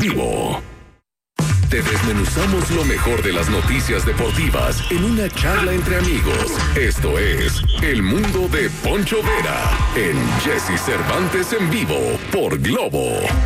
vivo. Te desmenuzamos lo mejor de las noticias deportivas en una charla entre amigos. Esto es El Mundo de Poncho Vera en Jesse Cervantes en vivo por Globo.